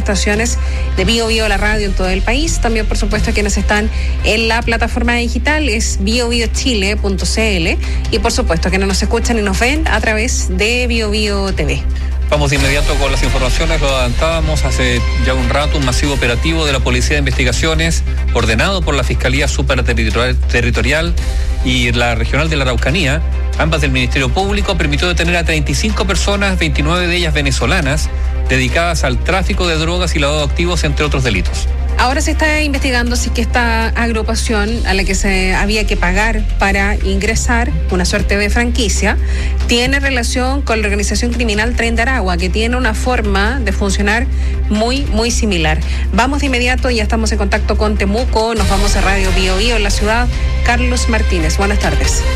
estaciones de Bio Bio la radio en todo el país. También, por supuesto, quienes están en la plataforma digital es biobiochile.cl y, por supuesto, quienes nos escuchan y nos ven a través de Bio Bio TV. Vamos de inmediato con las informaciones. Lo adelantábamos hace ya un rato. Un masivo operativo de la Policía de Investigaciones, ordenado por la Fiscalía Superterritorial y la Regional de la Araucanía, ambas del Ministerio Público, permitió detener a 35 personas, 29 de ellas venezolanas, dedicadas al tráfico de drogas y lavado de activos, entre otros delitos. Ahora se está investigando si que esta agrupación a la que se había que pagar para ingresar, una suerte de franquicia, tiene relación con la organización criminal Tren de Aragua, que tiene una forma de funcionar muy similar. Vamos de inmediato, ya estamos en contacto con Temuco, nos vamos a Radio Bio Bio en la ciudad. Carlos Martínez, buenas tardes.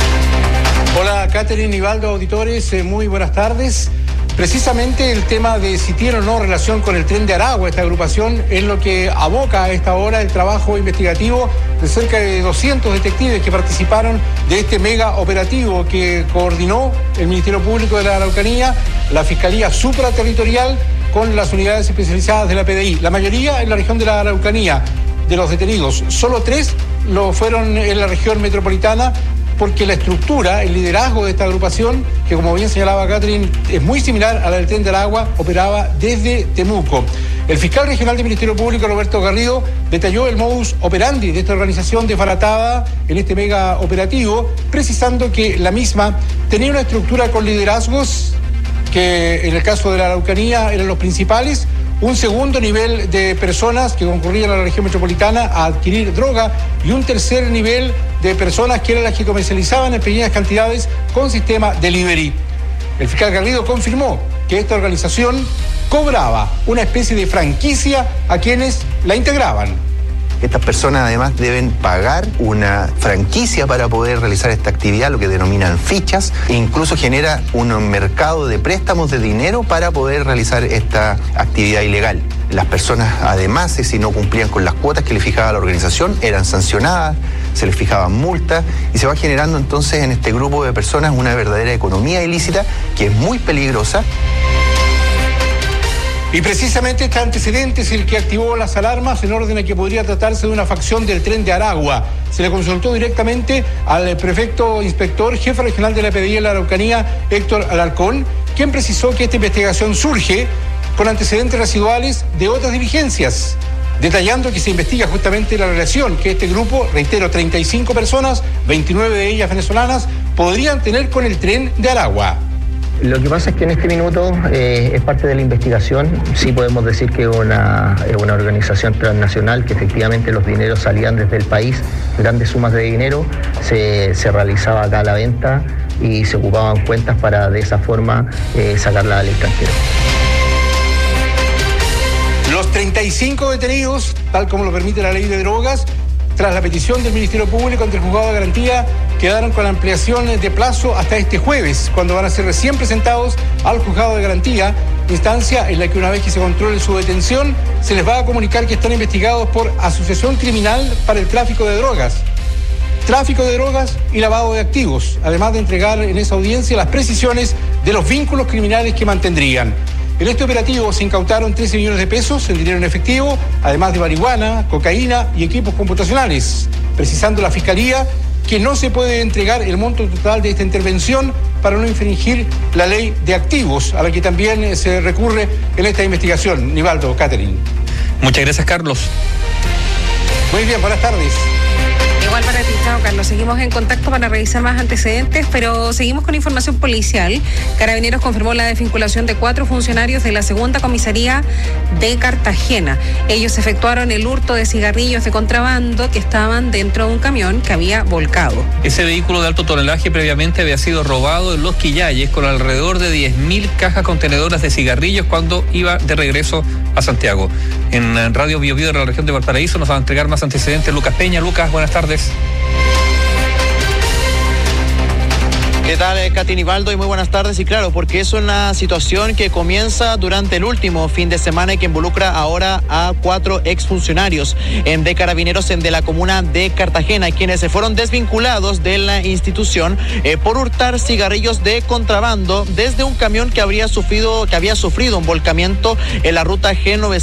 Hola, Catherine, Nivaldo, auditores, muy buenas tardes. Precisamente el tema de si tiene o no relación con el Tren de Aragua, esta agrupación, es lo que aboca a esta hora el trabajo investigativo de cerca de 200 detectives que participaron de este mega operativo que coordinó el Ministerio Público de la Araucanía, la Fiscalía Supraterritorial con las unidades especializadas de la PDI. La mayoría en la región de la Araucanía de los detenidos, solo 3 lo fueron en la región metropolitana, porque la estructura, el liderazgo de esta agrupación, que como bien señalaba Catherine, es muy similar a la del Tren de Aragua, operaba desde Temuco. El fiscal regional del Ministerio Público, Roberto Garrido, detalló el modus operandi de esta organización desbaratada en este mega operativo, precisando que la misma tenía una estructura con liderazgos que en el caso de la Araucanía eran los principales, un segundo nivel de personas que concurrían a la región metropolitana a adquirir droga y un tercer nivel de personas que eran las que comercializaban en pequeñas cantidades con sistema delivery. El fiscal Garrido confirmó que esta organización cobraba una especie de franquicia a quienes la integraban. Estas personas además deben pagar una franquicia para poder realizar esta actividad, lo que denominan fichas, e incluso genera un mercado de préstamos de dinero para poder realizar esta actividad ilegal. Las personas además, si no cumplían con las cuotas que le fijaba la organización, eran sancionadas, se les fijaban multas y se va generando entonces en este grupo de personas una verdadera economía ilícita que es muy peligrosa. Y precisamente este antecedente es el que activó las alarmas en orden a que podría tratarse de una facción del Tren de Aragua. Se le consultó directamente al prefecto inspector, jefe regional de la PDI en la Araucanía, Héctor Alarcón, quien precisó que esta investigación surge con antecedentes residuales de otras diligencias, detallando que se investiga justamente la relación que este grupo, reitero, 35 personas, 29 de ellas venezolanas, podrían tener con el Tren de Aragua. Lo que pasa es que en este minuto es parte de la investigación. Sí podemos decir que es una organización transnacional, que efectivamente los dineros salían desde el país, grandes sumas de dinero, se realizaba acá la venta y se ocupaban cuentas para de esa forma sacarla al extranjero. Los 35 detenidos, tal como lo permite la ley de drogas, tras la petición del Ministerio Público ante el Juzgado de Garantía, quedaron con la ampliación de plazo hasta este jueves, cuando van a ser recién presentados al Juzgado de Garantía, instancia en la que una vez que se controle su detención, se les va a comunicar que están investigados por asociación criminal para el tráfico de drogas y lavado de activos, además de entregar en esa audiencia las precisiones de los vínculos criminales que mantendrían. En este operativo se incautaron 13 millones de pesos en dinero en efectivo, además de marihuana, cocaína y equipos computacionales, precisando la Fiscalía que no se puede entregar el monto total de esta intervención para no infringir la ley de activos, a la que también se recurre en esta investigación. Nivaldo, Catherine. Muchas gracias, Carlos. Muy bien, buenas tardes. Igual para ti, chao, Carlos. Seguimos en contacto para revisar más antecedentes, pero seguimos con información policial. Carabineros confirmó la desvinculación de 4 funcionarios de la segunda comisaría de Cartagena. Ellos efectuaron el hurto de cigarrillos de contrabando que estaban dentro de un camión que había volcado. Ese vehículo de alto tonelaje previamente había sido robado en Los Quillayes con alrededor de 10.000 cajas contenedoras de cigarrillos cuando iba de regreso a Santiago. En Radio Bio Bio de la región de Valparaíso nos va a entregar más antecedentes Lucas Peña. Lucas, buenas tardes. ¿Qué tal, Katy Nivaldo? Y muy buenas tardes. Y claro, porque es una situación que comienza durante el último fin de semana y que involucra ahora a 4 exfuncionarios de Carabineros de la comuna de Cartagena, quienes se fueron desvinculados de la institución por hurtar cigarrillos de contrabando desde un camión que había sufrido un volcamiento en la ruta G900